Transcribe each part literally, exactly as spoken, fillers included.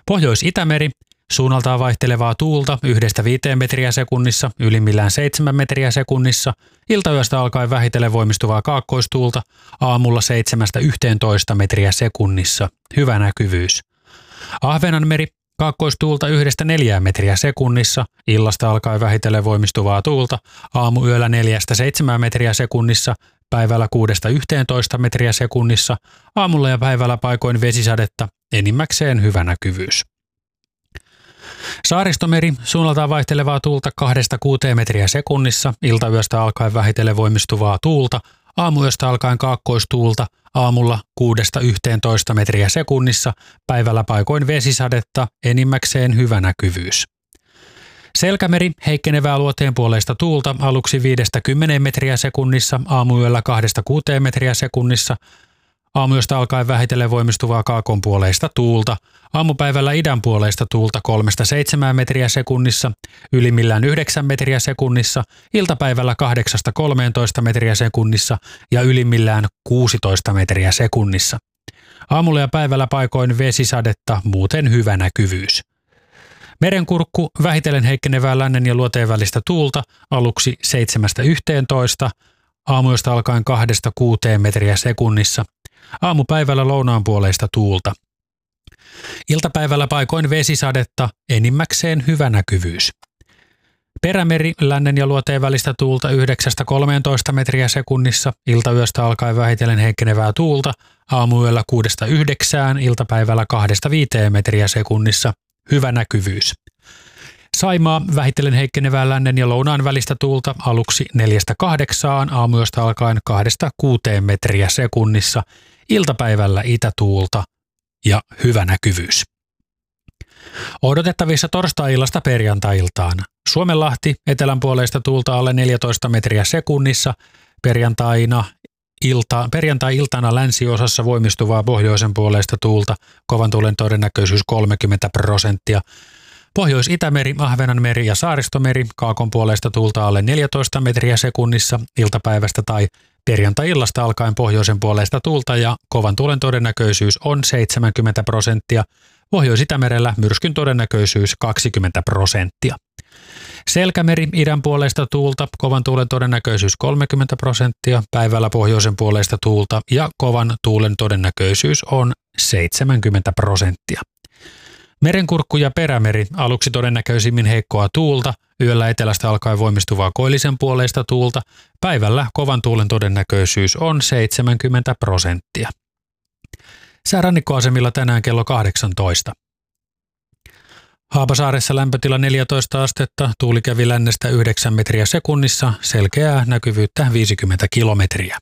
Pohjois-Itämeri, suunnaltaan vaihtelevaa tuulta yhdestä viiteen metriä sekunnissa, ylimmillään seitsemän metriä sekunnissa, iltayöstä alkaen vähitellen voimistuvaa kaakkoistuulta, aamulla seitsemästä yhteentoista metriä sekunnissa, hyvä näkyvyys. Ahvenanmeri, kaakkoistuulta yhdestä neljään metriä sekunnissa, illasta alkaen vähitellen voimistuvaa tuulta, aamuyöllä neljästä seitsemään metriä sekunnissa, päivällä kuudesta yhteentoista metriä sekunnissa, aamulla ja päivällä paikoin vesisadetta, enimmäkseen hyvä näkyvyys. Saaristomeri, suunnaltaan vaihtelevaa tuulta kahdesta kuuteen metriä sekunnissa, iltayöstä alkaen vähitellen voimistuvaa tuulta, aamuyöstä alkaen kaakkoistuulta, aamulla kuudesta yhteentoista metriä sekunnissa, päivällä paikoin vesisadetta, enimmäkseen hyvä näkyvyys. Selkämeri, heikkenevää luoteenpuoleista tuulta, aluksi viidestä kymmeneen metriä sekunnissa, aamuyöllä kahdesta kuuteen metriä sekunnissa, aamuyöstä alkaen vähitellen voimistuvaa kaakonpuoleista tuulta, aamupäivällä idänpuoleista tuulta kolmesta seitsemään metriä sekunnissa, ylimmillään yhdeksän metriä sekunnissa, iltapäivällä kahdeksasta kolmeentoista metriä sekunnissa ja ylimmillään kuusitoista metriä sekunnissa. Aamulla ja päivällä paikoin vesisadetta, muuten hyvä näkyvyys. Merenkurkku, vähitellen heikkenevää lännen ja luoteen välistä tuulta, aluksi seitsemästä yhteentoista, aamuyöstä alkaen kahdesta kuuteen metriä sekunnissa, aamupäivällä lounaanpuoleista tuulta. Iltapäivällä paikoin vesisadetta, enimmäkseen hyvä näkyvyys. Perämeri, lännen ja luoteen välistä tuulta yhdeksästä kolmeentoista metriä sekunnissa, iltayöstä alkaen vähitellen heikkenevää tuulta, aamuyöllä kuudesta yhdeksään, iltapäivällä kahdesta viiteen metriä sekunnissa, hyvä näkyvyys. Saimaa, vähitellen heikkenevää lännen ja lounaan välistä tuulta, aluksi neljästä kahdeksaan, aamuyöstä alkaen kahdesta kuuteen metriä sekunnissa, iltapäivällä itätuulta ja hyvä näkyvyys. Odotettavissa torstai-illasta perjantai-iltaan. Suomenlahti, etelänpuoleista tuulta alle neljätoista metriä sekunnissa, perjantaina ilta, perjantai-iltana länsiosassa voimistuvaa pohjoisen puoleista tuulta, kovan tuulen todennäköisyys kolmekymmentä prosenttia. Pohjois-Itämeri, Ahvenanmeri ja Saaristomeri, kaakon puoleista tuulta alle neljätoista metriä sekunnissa, iltapäivästä tai perjantai-illasta alkaen pohjoisen puoleista tuulta ja kovan tuulen todennäköisyys on seitsemänkymmentä prosenttia. Pohjois-Itämerellä myrskyn todennäköisyys kaksikymmentä prosenttia. Selkämeri, idän puoleista tuulta, kovan tuulen todennäköisyys kolmekymmentä prosenttia, päivällä pohjoisen puoleista tuulta ja kovan tuulen todennäköisyys on seitsemänkymmentä prosenttia. Merenkurkku ja perämeri, aluksi todennäköisimmin heikkoa tuulta, yöllä etelästä alkaen voimistuvaa koillisen puoleista tuulta, päivällä kovan tuulen todennäköisyys on seitsemänkymmentä prosenttia. Säärannikkoasemilla tänään kello kahdeksantoista. Haapasaaressa lämpötila neljätoista astetta, tuuli kävi lännestä yhdeksän metriä sekunnissa, selkeää näkyvyyttä viisikymmentä kilometriä.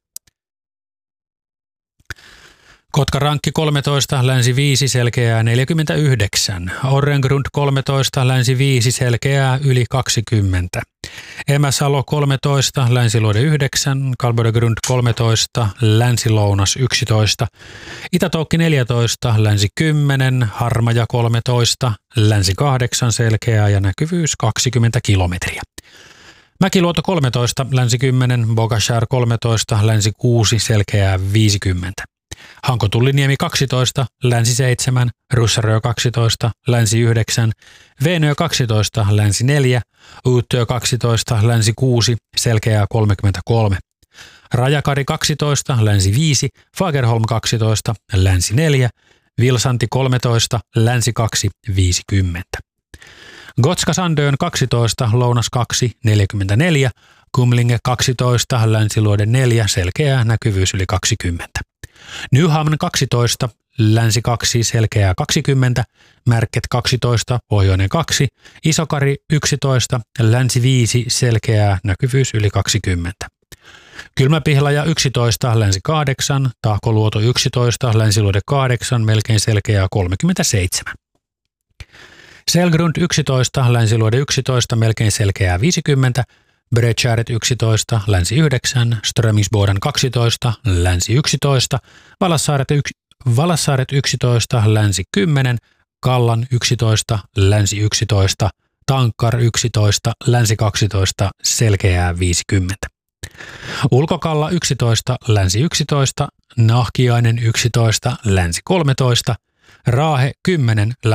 Kotkarankki kolmetoista, länsi viisi, selkeää neljäkymmentäyhdeksän. Orrengrund kolmetoista, länsi viisi, selkeää yli kaksikymmentä. Emäsalo kolmetoista, länsiluode yhdeksän, Kalbodegrund kolmetoista, länsilounas yksitoista. Itätoukki neljätoista, länsi kymmenen, Harmaja kolmetoista, länsi kahdeksan, selkeää ja näkyvyys kaksikymmentä kilometriä. Mäkiluoto kolmetoista, länsi kymmenen, Bogashar kolmetoista, länsi kuusi, selkeää viisikymmentä. Hankotulliniemi kaksitoista, länsi seitsemän, Russarö kaksitoista, länsi yhdeksän, Veenö kaksitoista, länsi neljä, Uuttyö kaksitoista, länsi kuusi, selkeää kolmekymmentäkolme. Rajakari kaksitoista, länsi viisi, Fagerholm kaksitoista, länsi neljä, Vilsanti kolmetoista, länsi kaksi, viisikymmentä. Gotska Sandön kaksitoista, lounas kaksi, neljäkymmentäneljä, Kumlinge kaksitoista, länsiluode neljä, selkeää näkyvyys yli kaksikymmentä. Nyhamn kaksitoista, länsi kaksi, selkeää kaksikymmentä, Märket kaksitoista, pohjoinen kaksi, Isokari yksitoista, länsi viisi, selkeää näkyvyys yli kaksikymmentä. Kylmäpihlaja yksitoista, länsi kahdeksan, Tahkoluoto yksitoista, länsiluode kahdeksan, melkein selkeää kolmekymmentäseitsemän. Selgrund yksitoista, länsiluode yksitoista, melkein selkeää viisikymmentä, Breckäret yksitoista, länsi yhdeksän, Strömingsboden kaksitoista, länsi yksitoista, Valassaaret, yksi, Valassaaret yksitoista, länsi kymmenen, Kallan yksitoista, länsi yksitoista, Tankkar yksitoista, länsi kaksitoista, selkeää viisikymmentä. Ulkokalla yksitoista, länsi yksitoista, Nahkiainen yksitoista, länsi kolmetoista, Raahe kymmenen,